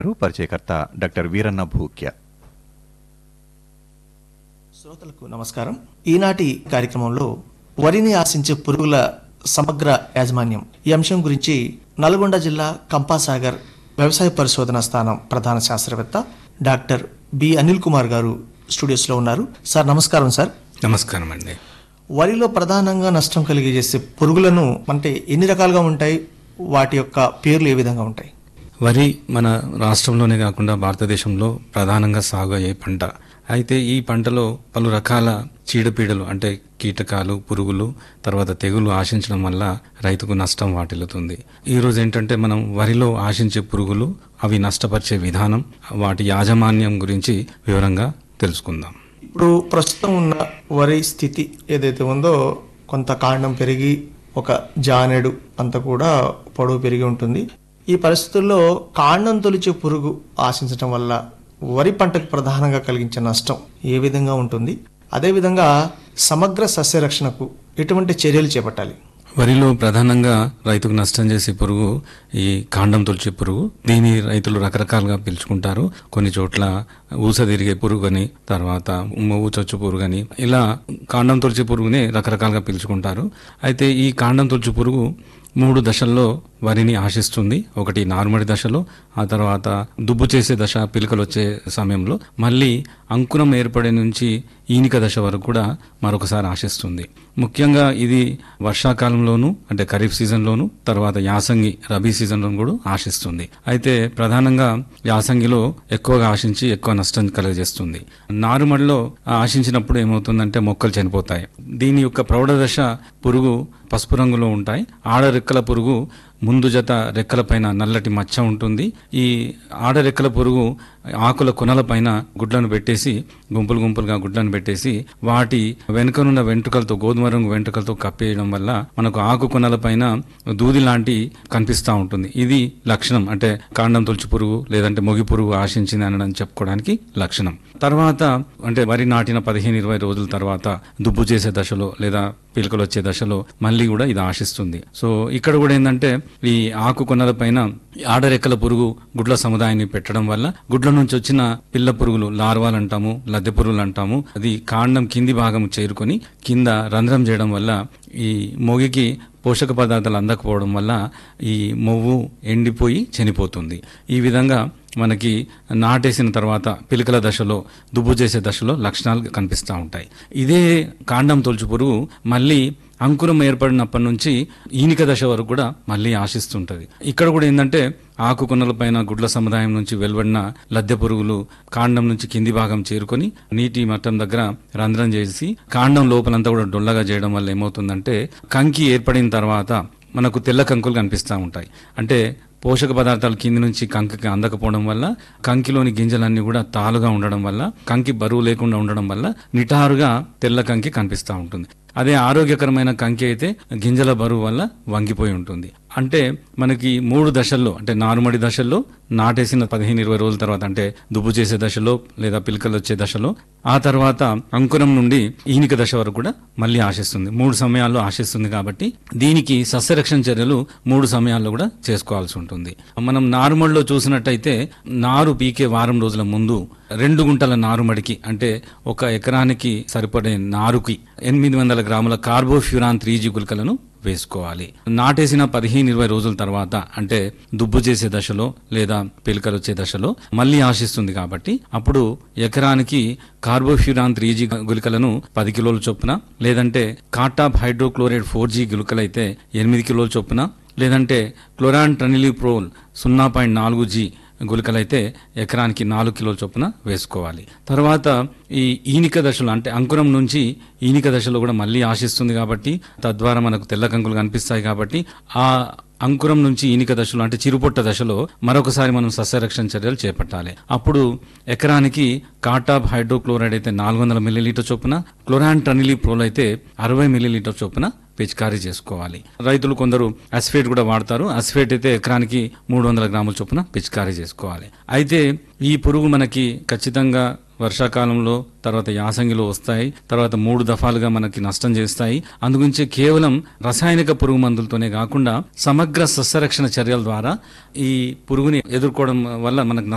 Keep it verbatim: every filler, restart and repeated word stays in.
పరిచయకర్త డాక్టర్ వీరన్న భూక్య. శ్రోతలకు నమస్కారం. ఈనాటి కార్యక్రమంలో వరిని ఆశించే పురుగుల సమగ్ర యాజమాన్యం ఈ అంశం గురించి నల్గొండ జిల్లా కంపాసాగర్ వ్యవసాయ పరిశోధన స్థానం ప్రధాన శాస్త్రవేత్త డాక్టర్ బి అనిల్ కుమార్ గారు స్టూడియోస్లో ఉన్నారు. సార్ నమస్కారం. సార్ నమస్కారం అండి. వరిలో ప్రధానంగా నష్టం కలిగజేసే పురుగులను అంటే ఎన్ని రకాలుగా ఉంటాయి, వాటి యొక్క పేర్లు ఏ విధంగా ఉంటాయి? వరి మన రాష్ట్రంలోనే కాకుండా భారతదేశంలో ప్రధానంగా సాగు అయ్యే పంట. అయితే ఈ పంటలో పలు రకాల చీడపీడలు అంటే కీటకాలు, పురుగులు, తర్వాత తెగులు ఆశించడం వల్ల రైతుకు నష్టం వాటిల్లుతుంది. ఈరోజు ఏంటంటే మనం వరిలో ఆశించే పురుగులు, అవి నష్టపరిచే విధానం, వాటి యాజమాన్యం గురించి వివరంగా తెలుసుకుందాం. ఇప్పుడు ప్రస్తుతం ఉన్న వరి స్థితి ఏదైతే ఉందో, కొంత కాండం పెరిగి ఒక జానెడు అంత కూడా పొడవు పెరిగి ఉంటుంది. ఈ పరిస్థితుల్లో కాండం తొలిచే పురుగు ఆశించడం వల్ల వరి పంటకు ప్రధానంగా కలిగించే నష్టం ఏ విధంగా ఉంటుంది? అదేవిధంగా సమగ్ర సస్యరక్షణకు ఎటువంటి చర్యలు చేపట్టాలి? వరిలో ప్రధానంగా రైతుకు నష్టం చేసే పురుగు ఈ కాండం తొలిచే పురుగు. దీని రైతులు రకరకాలుగా పిలుచుకుంటారు. కొన్ని చోట్ల ఊస తిరిగే పురుగు అని, తర్వాత మొవ్వు చొచ్చు పురుగు అని, ఇలా కాండం తొలిచే పురుగుని రకరకాలుగా పిలుచుకుంటారు. అయితే ఈ కాండం తొలిచే పురుగు మూడు దశల్లో వరిని ఆశిస్తుంది. ఒకటి నారుమడి దశలో, ఆ తర్వాత దుబ్బు చేసే దశ, పిలకలు వచ్చే సమయంలో, మళ్ళీ అంకురం ఏర్పడే నుంచి ఈనిక దశ వరకు కూడా మరొకసారి ఆశిస్తుంది. ముఖ్యంగా ఇది వర్షాకాలంలోను అంటే ఖరీఫ్ సీజన్లోను, తర్వాత యాసంగి రబీ సీజన్లోను కూడా ఆశిస్తుంది. అయితే ప్రధానంగా యాసంగిలో ఎక్కువగా ఆశించి ఎక్కువ నష్టం కలుగజేస్తుంది. నారుమడిలో ఆశించినప్పుడు ఏమవుతుందంటే మొక్కలు చనిపోతాయి. దీని యొక్క ప్రౌఢ దశ పురుగు పసుపు రంగులో ఉంటాయి. ఆడ రెక్కల పురుగు ముందు జత రెక్కల పైన నల్లటి మచ్చ ఉంటుంది. ఈ ఆడ రెక్కల పురుగు ఆకుల కొనల పైన గుడ్లను పెట్టేసి, గుంపులు గుంపులుగా గుడ్లను పెట్టేసి, వాటి వెనుకనున్న వెంట్రుకలతో, గోధుమ రంగు వెంట్రుకలతో కప్పేయడం వల్ల మనకు ఆకు కొనల పైన దూది లాంటి కనిపిస్తూ ఉంటుంది. ఇది లక్షణం, అంటే కాండం తొలిచి పురుగు లేదంటే మొగి పురుగు ఆశించింది అనడం చెప్పుకోవడానికి లక్షణం. తర్వాత అంటే వరి నాటిన పదిహేను ఇరవై రోజుల తర్వాత దుబ్బు చేసే దశలో లేదా పిలకలు వచ్చే దశలో మళ్ళీ కూడా ఇది ఆశిస్తుంది. సో ఇక్కడ కూడా ఏంటంటే ఈ ఆకు కొనల పైన ఆడరెక్కల పురుగు గుడ్ల సముదాయాన్ని పెట్టడం వల్ల గుడ్ల నుంచి వచ్చిన పిల్ల పురుగులు, లార్వాలు అంటాము, లద్దె పురుగులు అంటాము, అది కాండం కింది భాగం చేరుకొని కింద రంధ్రం చేయడం వల్ల ఈ మొగికి పోషక పదార్థాలు అందకపోవడం వల్ల ఈ మొవ్వు ఎండిపోయి చనిపోతుంది. ఈ విధంగా మనకి నాటేసిన తర్వాత పిలకల దశలో, దుబ్బు చేసే దశలో లక్షణాలు కనిపిస్తూ ఉంటాయి. ఇదే కాండం తొలిచి పురుగు మళ్ళీ అంకురం ఏర్పడినప్పటి నుంచి ఈనిక దశ వరకు కూడా మళ్ళీ ఆశిస్తుంటుంది. ఇక్కడ కూడా ఏంటంటే ఆకు కొనల పైన గుడ్ల సముదాయం నుంచి వెలువడిన లద్దె పురుగులు కాండం నుంచి కింది భాగం చేరుకొని నీటి మట్టం దగ్గర రంధ్రం చేసి కాండం లోపలంతా కూడా డొల్లగా చేయడం వల్ల ఏమవుతుందంటే కంకి ఏర్పడిన తర్వాత మనకు తెల్ల కంకులు కనిపిస్తూ ఉంటాయి. అంటే పోషక పదార్థాలు కింది నుంచి కంకికి అందకపోవడం వల్ల, కంకిలోని గింజలన్నీ కూడా తాలుగా ఉండడం వల్ల, కంకి బరువు లేకుండా ఉండడం వల్ల నిటారుగా తెల్ల కంకి కనిపిస్తూ ఉంటుంది. అదే ఆరోగ్యకరమైన కంకి అయితే గింజల బరువు వల్ల వంగిపోయి ఉంటుంది. అంటే మనకి మూడు దశల్లో, అంటే నారుమడి దశల్లో, నాటేసిన పదిహేను ఇరవై రోజుల తర్వాత అంటే దుబ్బు చేసే దశలో లేదా పిలకలు వచ్చే దశలో, ఆ తర్వాత అంకురం నుండి ఈనిక దశ వరకు కూడా మళ్ళీ ఆశిస్తుంది. మూడు సమయాల్లో ఆశిస్తుంది. కాబట్టి దీనికి సస్యరక్షణ చర్యలు మూడు సమయాల్లో కూడా చేసుకోవాల్సి ఉంటుంది. మనం నారుమడిలో చూసినట్టయితే నారు పీకే వారం రోజుల ముందు రెండు గుంటల నారుమడికి అంటే ఒక ఎకరానికి సరిపడే నారుకి ఎనిమిది వందల గ్రాముల కార్బోఫ్యూరాన్ త్రీ జీ గుళికలను వేసుకోవాలి. నాటేసిన పదిహేను ఇరవై రోజుల తర్వాత అంటే దుబ్బు చేసే దశలో లేదా పిలకలు వచ్చే దశలో మళ్ళీ ఆశిస్తుంది. కాబట్టి అప్పుడు ఎకరానికి కార్బోఫ్యూరాన్ త్రీ జీ గుళికలను పది కిలోల చొప్పున, లేదంటే కాటాప్ హైడ్రోక్లోరైడ్ ఫోర్ జీ గుళికలైతే ఎనిమిది కిలోల చొప్పున, లేదంటే క్లోరాన్ ట్రనిలిప్రోల్ సున్నా పాయింట్ నాలుగు జీ గుళికలైతే ఎకరానికి నాలుగు కిలోల చొప్పున వేసుకోవాలి. తర్వాత ఈ ఈనిక దశలో అంటే అంకురం నుంచి ఈనిక దశలో కూడా మళ్ళీ ఆశిస్తుంది. కాబట్టి తద్వారా మనకు తెల్ల కంకులు కనిపిస్తాయి. కాబట్టి ఆ అంకురం నుంచి ఈనిక దశలో అంటే చిరుపొట్ట దశలో మరొకసారి మనం సస్యరక్షణ చర్యలు చేపట్టాలి. అప్పుడు ఎకరానికి కాటాప్ హైడ్రోక్లోరైడ్ అయితే నాలుగు వందల మిల్లీలీటర్ చొప్పున, క్లోరాన్ ట్రనిలిప్రోల్ అయితే అరవై మిల్లీలీటర్ చొప్పున పిచికారీ చేసుకోవాలి. రైతులు కొందరు అస్ఫేట్ కూడా వాడతారు. అస్ఫేట్ అయితే ఎకరానికి మూడు వందల గ్రాముల చొప్పున పిచికారీ చేసుకోవాలి. అయితే ఈ పురుగు మనకి ఖచ్చితంగా వర్షాకాలంలో, తర్వాత యాసంగిలో వస్తాయి. తర్వాత మూడు దఫాలుగా మనకి నష్టం చేస్తాయి. అందుగురించి కేవలం రసాయనిక పురుగు మందులతోనే కాకుండా సమగ్ర సస్యరక్షణ చర్యల ద్వారా ఈ పురుగుని ఎదుర్కోవడం వల్ల మనకు